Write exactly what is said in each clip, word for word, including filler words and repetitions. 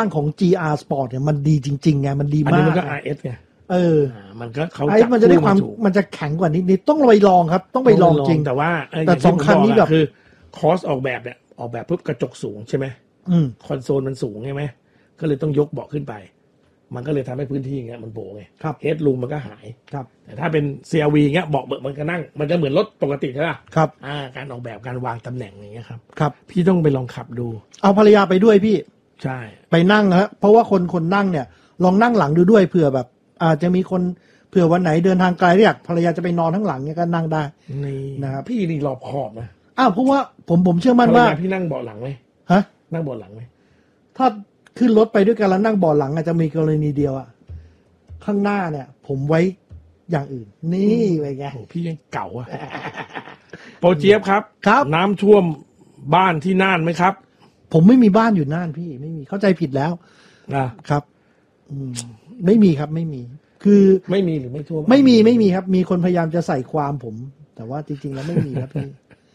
างของ จี อาร์ Sport เนี่ยมันดีจริงๆไงมันดีมากอันนี้มันก็ อาร์ เอส ไงเออมันก็เขาจับมันจะได้ความมันจะแข็งกว่านิดๆต้องไปลองครับต้องไปลองจริงแต่ว่าแต่สองคันนี้แบบคือคอสออกแบบเนี่ยออกแบบเพื่อกระจกสูงใช่ไหมคอนโซลมันสูงใช่ไหมก็เลยต้องยกเบาะขึ้นไปมันก็เลยทำให้พื้นที่เงี้ยมันโบไงเฮดรูมมันก็หายแต่ถ้าเป็น ซี อาร์ วี เงี้ยเบาะมันก็นั่งมันจะเหมือนรถปกติใช่ป่ะครับอ่าการออกแบบการวางตำแหน่งอย่างเงี้ยครับครับพี่ต้องไปลองขับดูเอาภรรยาไปด้วยพี่ใช่ไปนั่งนะเพราะว่าคนคนนั่งเนี่ยลองนั่งหลังดูด้วยเผื่อแบบอาจจะมีคนเผื่อวันไหนเดินทางไกลอยากภรรยาจะไปนอนทั้งหลังเนี่ยก็นั่งได้นะครับพี่นี่รอบขอบนะอ้าวเพราะว่าผมผมเชื่อมั่นว่าพี่นั่งเบาะหลังไหมฮะนั่งเบาะหลังไหมถ้าขึ้นรถไปด้วยกันแล้วนั่งเบาะหลังอาจจะมีกรณีเดียวอะข้างหน้าเนี่ยผมไว้อย่างอื่นนี่ไปไงโอ้พี่ยังเก่าอะโปรเจี๊ยบครับครับน้ำท่วมบ้านที่น่านไหมครับผมไม่มีบ้านอยู่น่านพี่ไม่มีเข้าใจผิดแล้วนะครับไม่มีครับไม่มีคือไม่มีหรือไม่ท่วมไม่มีไม่มีครับมีคนพยายามจะใส่ความผมแต่ว่าจริงๆแล้วไม่มีครับพี่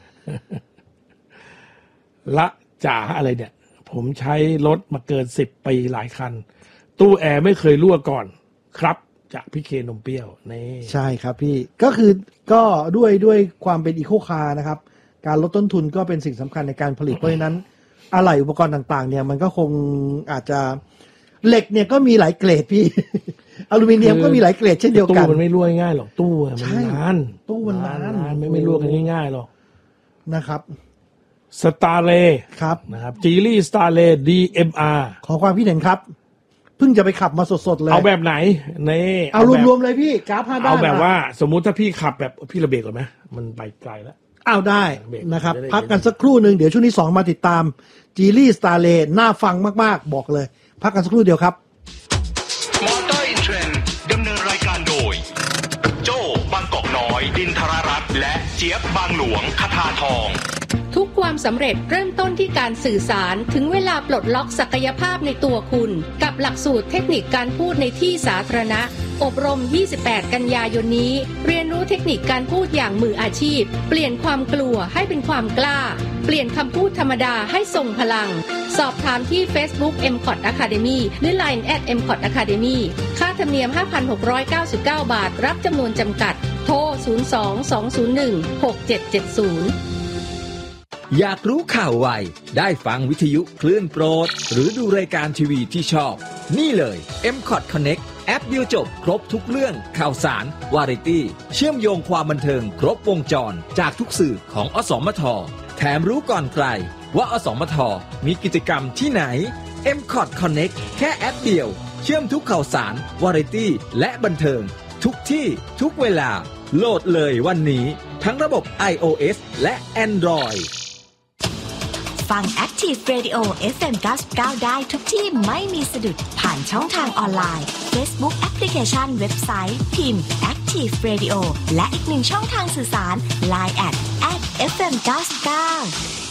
ละจ๋าอะไรเนี่ยผมใช้รถมาเกินสิบปีหลายคันตู้แอร์ไม่เคยรั่วก่อนครับจากพี่เคนมเปรี้ยวนี่ใช่ครับพี่ก็คือก็ด้วยด้วยความเป็นอีโคคาร์นะครับการลดต้นทุนก็เป็นสิ่งสำคัญในการผลิตเพราะฉะนั้นอะไหล่อุปกรณ์ต่างๆเนี่ยมันก็คงอาจจะเหล็กเนี่ยก็มีหลายเกรดพี่อลูมิเนียมก็มีหลายเกรดเช่นเดียวกันตู้มันไม่รั่วง่ายหรอกตู้มันนานตู้มันนานไม่ไม่รั่วกันง่ายๆหรอกนะครับสตาร์เลครับนะครับจีลี่สตาร์เล ดี เอ็ม อาร์ขอความคิดเห็นครับเพิ่งจะไปขับมาสดๆเลยเอาแบบไหนนี่เอารวมๆเลยพี่กราฟห้าด้านเอาแบบว่าสมมุติถ้าพี่ขับแบบพี่ระเบิดก่อนไหมมันไปไกลแล้วเอาได้นะครับพักกันสักครู่หนึ่งเดี๋ยวช่วงที่สองมาติดตามจีลี่สตาร์เลน่าฟังมากๆบอกเลยพักกันสักครู่เดียวครับมอเตอร์อินเทรนด์ดำเนินรายการโดยโจ้บางกอกน้อยดินทรรัตน์และเจี๊ยบบางหลวงคทาทองทุกความสำเร็จเริ่มต้นที่การสื่อสารถึงเวลาปลดล็อกศักยภาพในตัวคุณกับหลักสูตรเทคนิคการพูดในที่สาธารณะอบรมยี่สิบแปดกันยายนนี้เรียนรู้เทคนิคการพูดอย่างมืออาชีพเปลี่ยนความกลัวให้เป็นความกล้าเปลี่ยนคำพูดธรรมดาให้ทรงพลังสอบถามที่ Facebook เอ็ม คอท Academy หรือ ไลน์ แอท เอ็ม คอท Academy ค่าธรรมเนียม ห้าพันหกร้อยเก้าสิบเก้า บาทรับจำนวนจำกัดโทรศูนย์ สอง สอง ศูนย์ หนึ่ง หก เจ็ด เจ็ด ศูนย์อยากรู้ข่าวไวได้ฟังวิทยุคลื่นโปรดหรือดูรายการทีวีที่ชอบนี่เลย เอ็ม คอท Connect แอปเดียวจบครบทุกเรื่องข่าวสารวาไรตี้เชื่อมโยงความบันเทิงครบวงจรจากทุกสื่อของอสมทแถมรู้ก่อนใครว่าอสมทมีกิจกรรมที่ไหน เอ็ม คอท Connect แค่แอปเดียวเชื่อมทุกข่าวสารวาไรตี้และบันเทิงทุกที่ทุกเวลาโหลดเลยวันนี้ทั้งระบบ iOS และ Android ฟัง Active Radio เอฟ เอ็ม เก้าสิบเก้าได้ทุกที่ไม่มีสะดุดผ่านช่องทางออนไลน์ Facebook แอปพลิเคชันเว็บไซต์พิมพ์ Active Radio และอีกหนึ่งช่องทางสื่อสาร ไลน์ แอท แอท เอฟ เอ็ม เก้าสิบเก้า